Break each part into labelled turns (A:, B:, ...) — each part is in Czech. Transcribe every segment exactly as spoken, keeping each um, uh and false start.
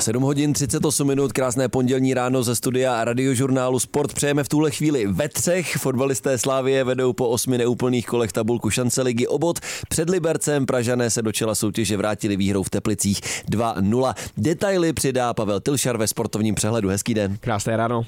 A: sedm hodin třicet osm minut, krásné pondělní ráno ze studia Radiožurnálu Sport přejeme v tuhle chvíli ve třech. Fotbalisté Slavie vedou po osmi neúplných kolech tabulku šance ligy o bod. Před Libercem Pražané se do čela soutěže vrátili výhrou v Teplicích dva nula. Detaily přidá Pavel Tilšar ve sportovním přehledu. Hezký den.
B: Krásné ráno.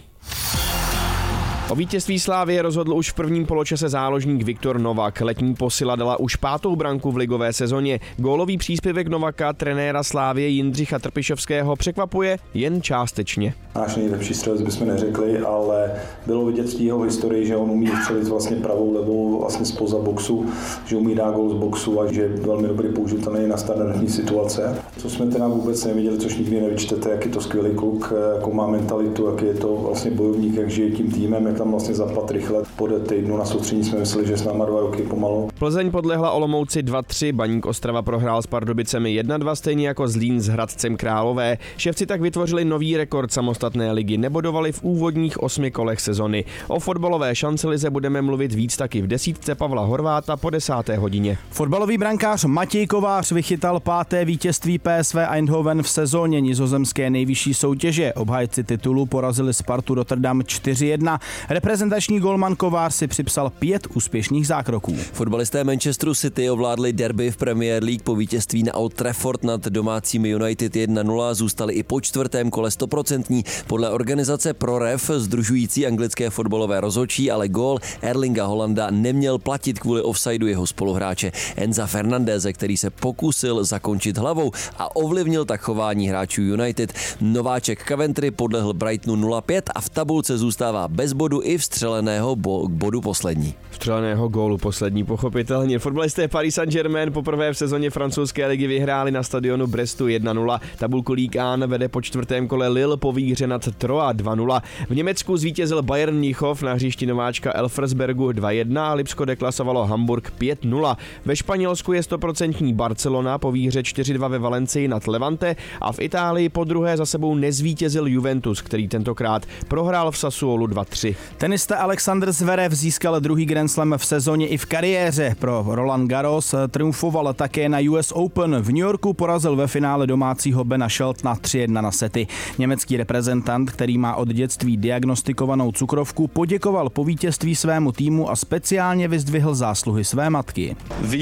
B: O vítězství Slavie rozhodl už v prvním poločase záložník Viktor Novak. Letní posila dala už pátou branku v ligové sezóně. Gólový příspěvek Novaka trenéra Slavie Jindřicha Trpišovského překvapuje jen částečně.
C: Náš nejlepší střelec bychom neřekli, ale bylo vidět v jeho historii, že on umí střelit vlastně pravou, levou, vlastně spoza boxu, že umí dát gól z boxu a že je velmi dobrý použitelný na standardní situace. Co jsme teda vůbec neviděli, což nikdy nevyčtete, jak je to skvělý kluk, jakou má mentalitu, jak je to vlastně bojovník, jak žije tím týmem, jak tam vlastně zapad rychle. Po týdnu na soustředění jsme mysleli, že s náma dva roky pomalu.
B: Plzeň podlehla Olomouci dva tři, Baník Ostrava prohrál s Pardubicemi jedna dva, stejně jako Zlín s Hradcem Králové. Ševci tak vytvořili nový rekord samostatné ligy, nebodovali v úvodních osmi kolech sezony. O fotbalové šancelize budeme mluvit víc taky v desítce Pavla Horváta po desáté hodině.
D: Fotbalový brankář Matěj Kovář vychytal páté vítězství P S V Eindhoven v sezóně nizozemské nejvyšší soutěže. Obhájci titulu porazili Spartu Rotterdam čtyři jedna. Reprezentační golman Kovář si připsal pět úspěšných zákroků.
A: Fotbalisté Manchesteru City ovládli derby v Premier League po vítězství na Old Trafford nad domácími United jedna nula, zůstali i po čtvrtém kole stoprocentní. Podle organizace ProRef, sdružující anglické fotbalové rozhodčí, ale gól Erlinga Holanda neměl platit kvůli offsideu jeho spoluhráče Enza Fernandeze, který se pokusil zakončit hlavou a ovlivnil tak chování hráčů United. Nováček Coventry podlehl Brightonu nula pět a v tabulce zůstává bez bodu i vstřeleného bo- bodu poslední.
B: Vstřeleného gólu poslední, pochopitelně. Fotbalisté Paris Saint-Germain poprvé v sezóně francouzské ligy vyhráli na stadionu Brestu jedna nula. Tabulku Ligue jedna vede po čtvrtém kole Lille po výhře nad Troyes dva nula. V Německu zvítězil Bayern Mnichov na hřišti nováčka Elversbergu dva jedna a Lipsko deklasovalo Hamburg pět nula. Ve Španělsku je stoprocentní Barcelona po výhře čtyři dva ve Valencii nad Levante a v Itálii po druhé za sebou nezvítězil Juventus, který tentokrát prohrál v Sassuolu dva tři.
D: Tenista Alexander Zverev získal druhý Grand Slam v sezóně i v kariéře. Pro Roland Garros triumfoval také na U S Open. V New Yorku porazil ve finále domácího Bena Sheltona tři jedna na sety. Německý reprezentant, který má od dětství diagnostikovanou cukrovku, poděkoval po vítězství svému týmu a speciálně vyzdvihl zásluhy své matky.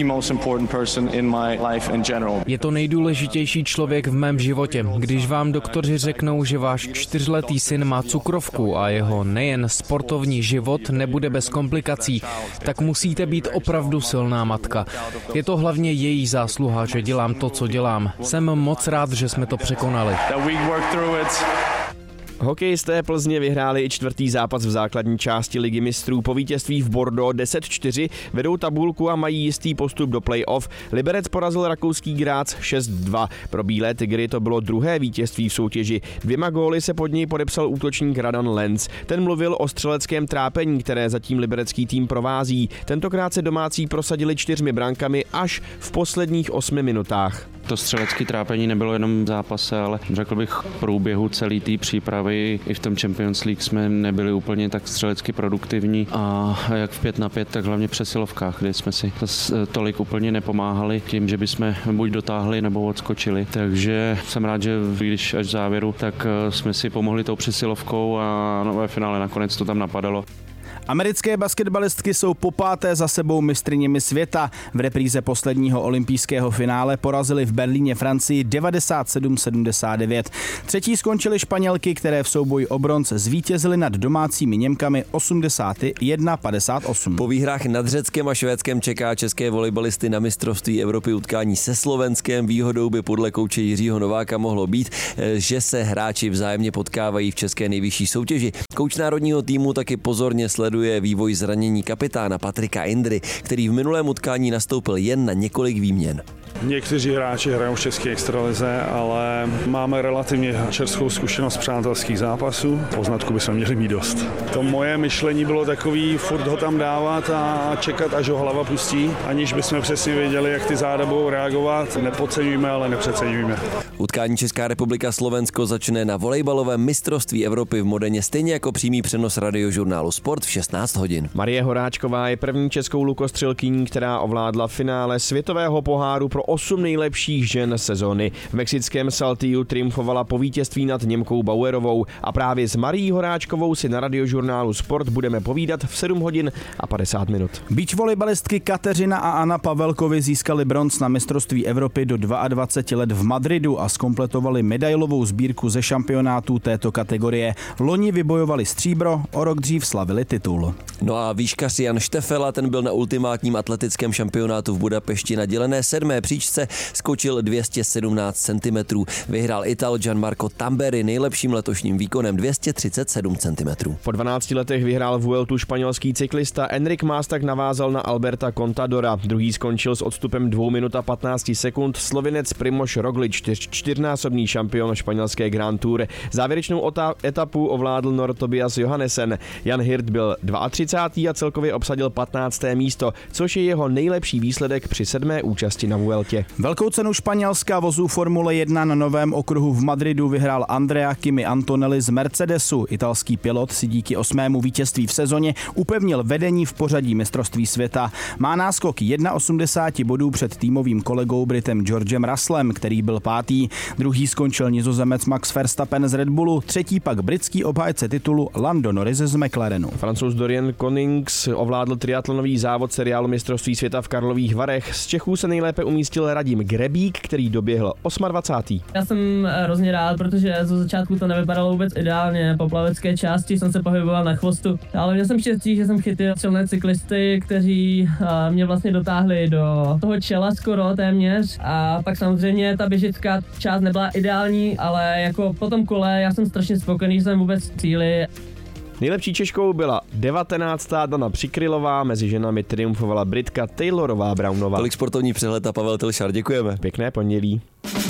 E: Je to nejdůležitější člověk v mém životě. Když vám doktoři řeknou, že váš čtyřletý syn má cukrovku a jeho nejen sportovní život nebude bez komplikací, tak musíte být opravdu silná matka. Je to hlavně její zásluha, že dělám to, co dělám. Jsem moc rád, že jsme to překonali.
B: Hokejisté Plzně vyhráli i čtvrtý zápas v základní části ligy mistrů. Po vítězství v Bordeaux deset čtyři vedou tabulku a mají jistý postup do play-off. Liberec porazil rakouský Grác šest dva. Pro Bílé tygry to bylo druhé vítězství v soutěži. Dvěma góly se pod něj podepsal útočník Radan Lenz. Ten mluvil o střeleckém trápení, které zatím liberecký tým provází. Tentokrát se domácí prosadili čtyřmi brankami až v posledních osmi minutách.
F: To střelecké trápení nebylo jenom v zápase, ale řekl bych v průběhu celé té přípravy. I v tom Champions League jsme nebyli úplně tak střelecky produktivní a jak v pět na pět, tak hlavně v přesilovkách, kde jsme si tolik úplně nepomáhali tím, že bychom buď dotáhli nebo odskočili. Takže jsem rád, že když až v závěru, tak jsme si pomohli tou přesilovkou a no, ve finále nakonec to tam napadalo.
D: Americké basketbalistky jsou po páté za sebou mistryněmi světa. V repríze posledního olympijského finále porazili v Berlíně Francii devadesát sedm sedmdesát devět. Třetí skončily Španělky, které v souboji o bronz zvítězily nad domácími Němkami osmdesát jedna padesát osm.
A: Po výhrách nad Řeckem a Švédskem čeká české volejbalisty na mistrovství Evropy utkání se Slovenskem. Výhodou by podle kouče Jiřího Nováka mohlo být, že se hráči vzájemně potkávají v české nejvyšší soutěži. Kouč národního týmu taky pozorně sleduje vývoj zranění kapitána Patrika Indry, který v minulém utkání nastoupil jen na několik výměn.
G: Někteří hráči hrajou v české extralize, ale máme relativně čerstvou zkušenost přátelských zápasů. Poznatku bychom měli mít dost. To moje myšlení bylo takový, furt ho tam dávat a čekat, až ho hlava pustí, aniž bychom přesně věděli, jak ty záda budou reagovat. Nepodceňujme, ale nepřeceňujme.
A: Utkání Česká republika Slovensko začne na volejbalovém mistrovství Evropy v Modeně, stejně jako přímý přenos Radiožurnálu Sport v šestnáct hodin.
B: Marie Horáčková je první českou lukostřelkyní, která ovládla finále světového poháru pro osm nejlepších žen sezóny. V mexickém Saltillu triumfovala po vítězství nad Němkou Bauerovou a právě s Marií Horáčkovou si na Radiožurnálu Sport budeme povídat v sedm hodin a padesát minut.
D: Beach volejbalistky Kateřina a Anna Pavelkovi získali bronz na mistrovství Evropy do dvacet dva let v Madridu a zkompletovali medailovou sbírku ze šampionátů této kategorie. Loni vybojovali stříbro, o rok dřív slavili titul.
A: No a výškař Jan Štefela, ten byl na ultimátním atletickém šampionátu v Budapešti na dělené sedmé příčce, skočil dvě stě sedmnáct centimetrů. Vyhrál Ital Gianmarco Tamberi nejlepším letošním výkonem dvě stě třicet sedm centimetrů.
B: Po dvanácti letech vyhrál Vueltu španělský cyklista Enric Mas, tak navázal na Alberta Contadora. Druhý skončil s odstupem dvou minut a patnáct sekund Slovinec Primož Roglič, čtyř, čtyřnásobný šampion španělské Grand Tour. Závěrečnou ota- etapu ovládl Nor Tobias Johannesen. Jan Hirt byl třicátý druhý a celkově obsadil patnácté místo, což je jeho nejlepší výsledek při sedmé účasti na Vueltě.
D: Velkou cenu Španělska vozů Formule jedna na novém okruhu v Madridu vyhrál Andrea Kimi Antonelli z Mercedesu. Italský pilot si díky osmému vítězství v sezóně upevnil vedení v pořadí mistrovství světa. Má náskok osmdesát jedna bodů před týmovým kolegou Britem Georgem Russellem, který byl pátý. Druhý skončil Nizozemec Max Verstappen z Red Bullu, třetí pak britský obhájce titulu Lando Norris z McLarenu.
B: Francouz Dorian Konings ovládl triatlonový závod seriálu mistrovství světa v Karlových Varech. Z Čechů se nejlépe umístil Radim Grebík, který doběhl dvacátý osmý
H: Já jsem hrozně rád, protože ze začátku to nevypadalo vůbec ideálně. Po plavecké části jsem se pohyboval na chvostu, ale měl jsem štěstí, že jsem chytil silné cyklisty, kteří mě vlastně dotáhli do toho čela skoro téměř. A pak samozřejmě ta běžecká část nebyla ideální, ale jako po tom kole já jsem strašně spokojený, že jsem vůbec cíli.
B: Nejlepší Češkou byla devatenáctá Dana Přikrylová, mezi ženami triumfovala Britka Taylorová Brownová.
A: Tolik sportovní přehled a Pavel Tilšar, děkujeme.
B: Pěkné pondělí.